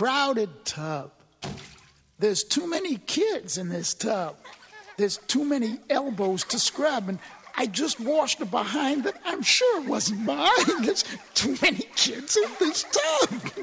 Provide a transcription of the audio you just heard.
crowded tub. There's too many kids in this tub. There's too many elbows to scrub, and I just washed the behind that I'm sure wasn't mine. There's too many kids in this tub.